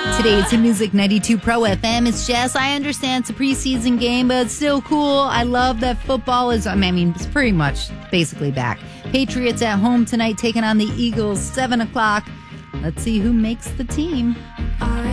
Today's Hit Music 92 Pro FM. It's Jess. I understand it's a preseason game, but it's still cool. I love that football is, it's pretty much basically back. Patriots at home tonight taking on the Eagles, 7 o'clock. Let's see who makes the team.